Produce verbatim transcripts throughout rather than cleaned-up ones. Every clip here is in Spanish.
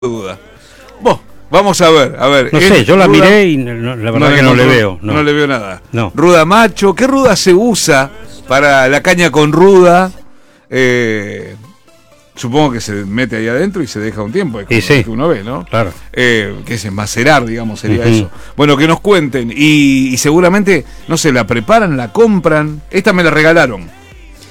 duda. Vos, vamos a ver, a ver. No sé, yo la ruda, miré y no, la verdad no que no le veo. No. no le veo nada. No. Ruda macho, ¿qué ruda se usa para la caña con ruda? Eh, supongo que se mete ahí adentro y se deja un tiempo, es como y sí, que uno ve, ¿no? Claro. Eh, que es enmacerar, digamos, sería uh-huh. eso. Bueno, que nos cuenten. Y, y seguramente, no sé, la preparan, la compran. Esta me la regalaron.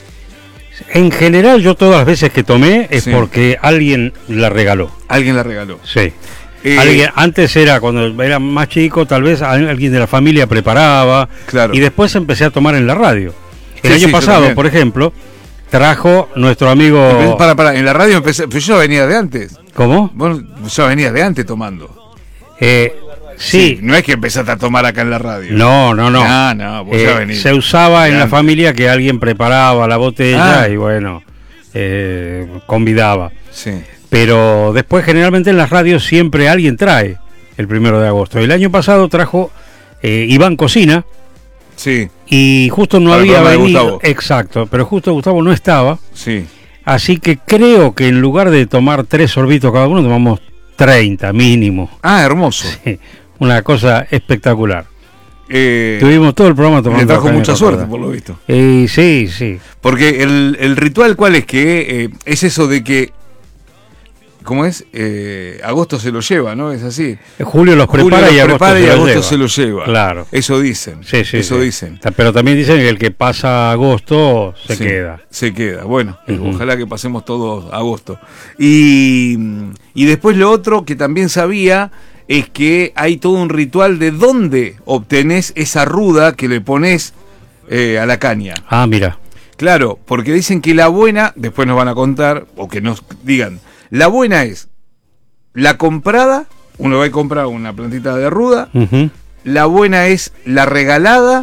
En general, yo todas las veces que tomé es sí. porque alguien la regaló. Alguien la regaló. Sí. Eh, alguien, antes era, cuando era más chico, tal vez alguien de la familia preparaba. Claro. Y después empecé a tomar en la radio. El sí, año sí, pasado, por ejemplo, trajo nuestro amigo... Para, para, en la radio empecé... Pero yo venía de antes. ¿Cómo? Vos, yo venía de antes tomando. Eh... Sí. sí, no es que empezaste a tomar acá en la radio. No, no, no. Ah, no, vos eh, ya venís. Se usaba en ya. la familia que alguien preparaba la botella ah. y bueno, eh, convidaba. Sí. Pero después generalmente en las radios siempre alguien trae el primero de agosto. El año pasado trajo eh, Iván Cocina. Sí. Y justo no Para había venido. Gustavo. Exacto, pero justo Gustavo no estaba. Sí. Así que creo que en lugar de tomar tres sorbitos cada uno, tomamos treinta mínimo. Ah, hermoso. Sí. Una cosa espectacular. Eh, Tuvimos todo el programa tomando. Le trajo caña mucha con suerte, ruda. por lo visto. Eh, sí, sí. Porque el, el ritual, ¿cuál es? Que eh, es eso de que. ¿Cómo es? Eh, agosto se lo lleva, ¿no? Es así. Julio los prepara, Julio y, los agosto, prepara se y los agosto lleva. se lo lleva. Claro. Eso dicen. Sí, sí. Eso sí. dicen. Pero también dicen que el que pasa agosto se sí, queda. Se queda. Bueno, uh-huh. ojalá que pasemos todos agosto. Y, y después lo otro que también sabía es que hay todo un ritual de dónde obtenés esa ruda que le pones eh, a la caña. Ah, mira. Claro, porque dicen que la buena, después nos van a contar, o que nos digan, la buena es la comprada, uno va a comprar una plantita de ruda, uh-huh. la buena es la regalada,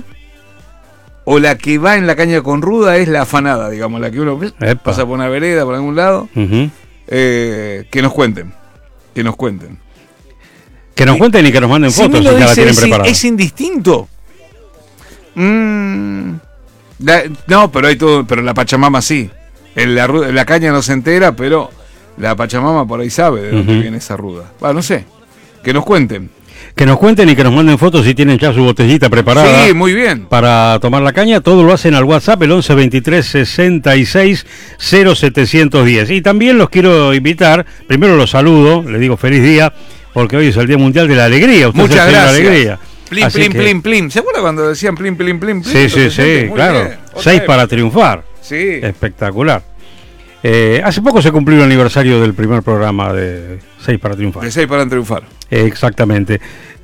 o la que va en la caña con ruda es la afanada, digamos, la que uno Epa. pasa por una vereda, por algún lado, uh-huh. eh, que nos cuenten, que nos cuenten. Que nos cuenten y que nos manden si fotos si ya la dice, tienen es, preparada. ¿Es indistinto? Mm, la, no, pero hay todo, pero la Pachamama sí. En la, en la caña no se entera, pero la Pachamama por ahí sabe de dónde uh-huh. viene esa ruda. Ah, no sé. Que nos cuenten. Que nos cuenten y que nos manden fotos si tienen ya su botellita preparada. Sí, muy bien. Para tomar la caña, todo lo hacen al WhatsApp, el once veintitrés sesenta y seis cero setecientos diez. Y también los quiero invitar, primero los saludo, les digo feliz día, porque hoy es el Día Mundial de la Alegría. Usted Muchas gracias. La alegría. Plim, plim, que... plim, plim. ¿Se acuerda cuando decían plim, plim, plim, plim? Sí, sí, sí, claro. Seis para triunfar. Sí. Espectacular. Eh, hace poco se cumplió el aniversario del primer programa de Seis para Triunfar. De Seis para Triunfar. Eh, exactamente.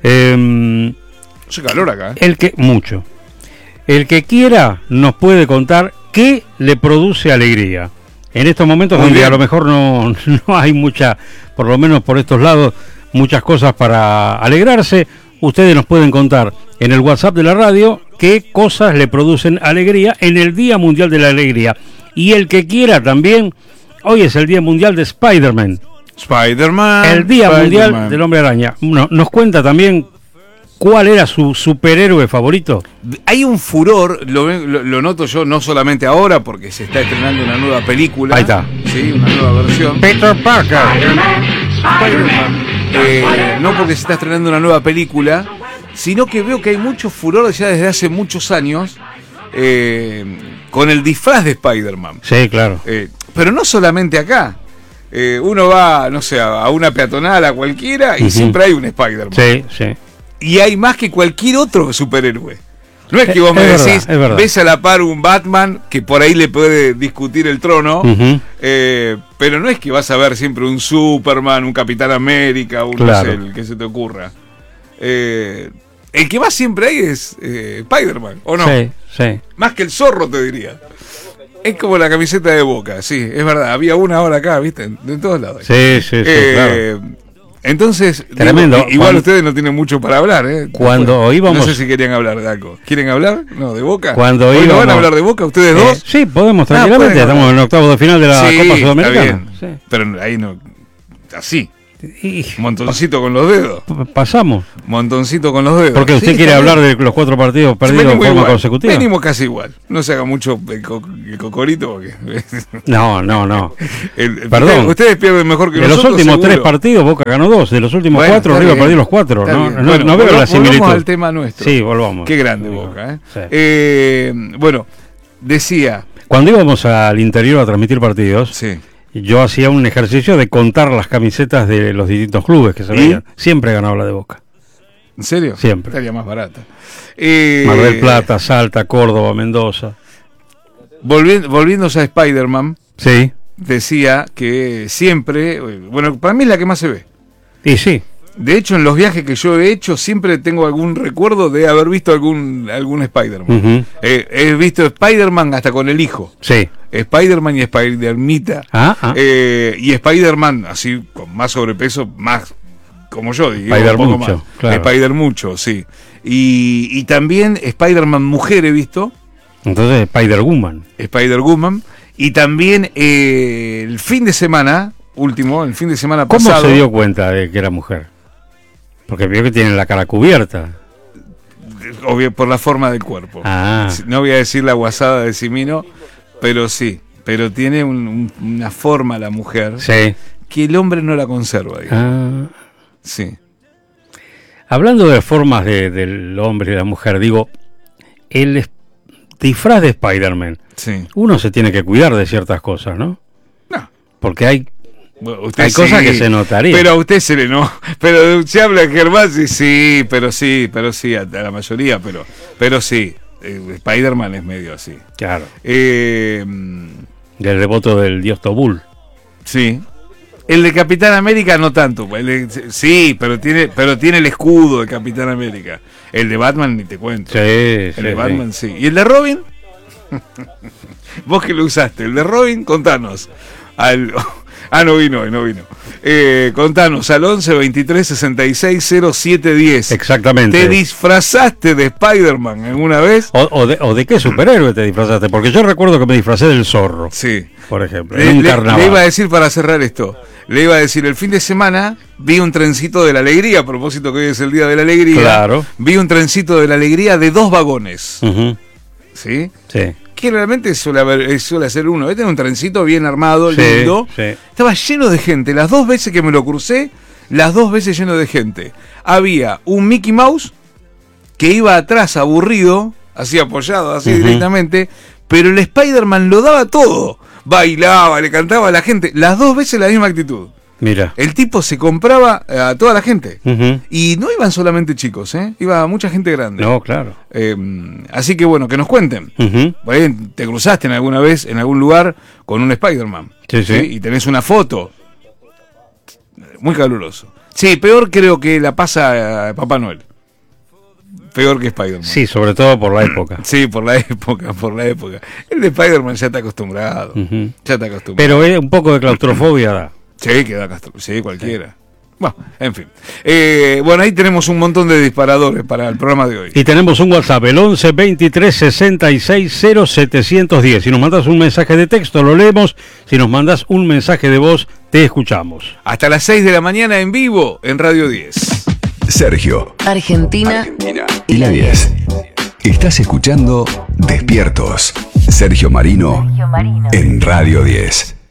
Eh, Hace calor acá. ¿eh? El que, mucho. El que quiera nos puede contar qué le produce alegría. En estos momentos Muy donde bien. a lo mejor no, no hay mucha, por lo menos por estos lados, muchas cosas para alegrarse, ustedes nos pueden contar en el WhatsApp de la radio qué cosas le producen alegría en el Día Mundial de la Alegría. Y el que quiera también, hoy es el Día Mundial de Spider-Man. Spider-Man. El Día Spider-Man. Mundial del Hombre Araña. No, nos cuenta también cuál era su superhéroe favorito. Hay un furor, lo, lo, lo noto yo no solamente ahora, porque se está estrenando una nueva película. Ahí está. Sí, una nueva versión. Peter Parker. Spider-Man. Eh, no porque se está estrenando una nueva película, sino que veo que hay mucho furor ya desde hace muchos años eh, con el disfraz de Spider-Man. Sí, claro. Eh, pero no solamente acá. Eh, uno va, no sé, a una peatonal, a cualquiera, y uh-huh. siempre hay un Spider-Man. Sí, sí. Y hay más que cualquier otro superhéroe. No es que vos es me verdad, decís, es verdad. ves a la par un Batman que por ahí le puede discutir el trono, uh-huh. eh, pero no es que vas a ver siempre un Superman, un Capitán América, un claro. no sé, el que se te ocurra. Eh, el que más siempre hay es eh, Spider-Man, ¿o no? Sí, sí. Más que el zorro, te diría. Es como la camiseta de Boca, sí, es verdad. Había una ahora acá, ¿viste? De todos lados. Sí, sí, sí, eh, claro. Entonces, tremendo. Digo, igual cuando, ustedes no tienen mucho para hablar, ¿eh? Cuando Después, íbamos... No sé si querían hablar de algo. ¿Quieren hablar? No, de Boca. Cuando ¿Hoy íbamos... no van a hablar de Boca ustedes dos? Eh, sí, podemos tranquilamente. Ah, Estamos en el octavo de final de la sí, Copa Sudamericana. Sí. Pero ahí no... Así. Y Montoncito con los dedos. pasamos. Montoncito con los dedos. Porque usted Sí, quiere está bien. hablar de los cuatro partidos perdidos en Venimos forma igual, consecutiva. Venimos casi igual. No se haga mucho el, co el cocorito porque... No, no, no. el, el, Perdón. Ustedes pierden mejor que De nosotros. los últimos seguro. tres partidos, Boca ganó dos. De los últimos Bueno, cuatro, está River bien, perdió los cuatro. está No, bien. no, Bueno, no veo volvamos- la similitud. Volvamos al tema nuestro. Sí, volvamos. Qué grande Volvamos. Boca, ¿eh? Sí. Eh, bueno, decía... Cuando íbamos al interior a transmitir partidos, Sí. yo hacía un ejercicio de contar las camisetas de los distintos clubes que se ¿Y? veían. Siempre ganaba la de Boca. ¿En serio? Siempre. Estaría más barata. Eh, Mar del Plata, Salta, Córdoba, Mendoza. volvi- volviéndose a Spider-Man, Sí. decía que siempre... Bueno, para mí es la que más se ve. Y sí. De hecho, en los viajes que yo he hecho, siempre tengo algún recuerdo de haber visto algún, algún Spider-Man. Ujú. Eh, he visto Spider-Man hasta con el hijo. Sí. Spider-Man y Spider-Mita. Ah, ah. Eh, y Spider-Man, así, con más sobrepeso, más como yo, digo. Spider un poco mucho, más. claro. Spider mucho, sí. Y, y también Spider-Man mujer he visto, Entonces, Spider-Woman. Spider-Woman. Y también eh, el fin de semana, último, el fin de semana ¿Cómo pasado. se dio cuenta de que era mujer? Porque vio que tiene la cara cubierta. Obvio, por la forma del cuerpo. Ah. No voy a decir la guasada de Simino, pero sí. Pero tiene un- un- una forma la mujer Sí. que el hombre no la conserva, digamos. Ah. Sí. Hablando de formas de- del hombre y la mujer, digo, el es- disfraz de Spider-Man, Sí. uno se tiene que cuidar de ciertas cosas, ¿no? No. Porque hay, Bueno, usted hay cosas sí, que se notarían. Pero a usted se le no. Pero se habla de Germán, sí, sí, pero sí, pero sí, a, a la mayoría, pero, pero sí. Eh, Spider-Man es medio así. Claro, Eh, mm, del devoto del dios Tobul. sí. El de Capitán América no tanto. El de- sí, pero tiene, pero tiene el escudo de Capitán América. El de Batman ni te cuento. Sí, El sí, de sí. Batman sí. ¿Y el de Robin? Vos que lo usaste. El de Robin, contanos. Al... Ah, no vino hoy, no vino. Eh, contanos al once veintitrés sesenta y seis cero siete diez. Exactamente. ¿Te disfrazaste de Spider-Man alguna vez? O, o de, o de qué superhéroe te disfrazaste, porque yo recuerdo que me disfracé del zorro, Sí. por ejemplo, Le, en un le- carnaval. le iba a decir para cerrar esto. Le iba a decir, el fin de semana vi un trencito de la alegría, a propósito que hoy es el Día de la Alegría. Claro. Vi un trencito de la alegría de dos vagones. Ujú. ¿Sí? Sí. Que realmente suele, haber, eh, suele ser uno. Este es un trencito bien armado, Sí, lindo. sí. Estaba lleno de gente. Las dos veces que me lo crucé, las dos veces lleno de gente. Había un Mickey Mouse que iba atrás aburrido, así apoyado, así Ujú. directamente, pero el Spider-Man lo daba todo. Bailaba, le cantaba a la gente. Las dos veces la misma actitud. Mira. El tipo se compraba a toda la gente. Ujú. Y no iban solamente chicos, ¿eh? Iba mucha gente grande. No, claro. Eh, así que bueno, que nos cuenten. Ujú. Por ahí te cruzaste en alguna vez en algún lugar con un Spider-Man. Sí, sí. Y tenés una foto. Muy caluroso. Sí, peor creo que la pasa a Papá Noel. Peor que Spider-Man. Sí, sobre todo por la época. Sí, por la época, por la época. El de Spider-Man ya está acostumbrado. Ujú. Ya está acostumbrado. Pero eh, un poco de claustrofobia da. Sí, queda castro. Sí, cualquiera. Bueno, en fin. Eh, bueno, ahí tenemos un montón de disparadores para el programa de hoy. Y tenemos un WhatsApp, el once veintitrés sesenta y seis cero setecientos diez. Si nos mandas un mensaje de texto, lo leemos. Si nos mandas un mensaje de voz, te escuchamos. Hasta las seis de la mañana en vivo en Radio diez. Sergio Argentina, y la diez. Estás escuchando Despiertos. Sergio Marino Sergio Marino. en Radio diez.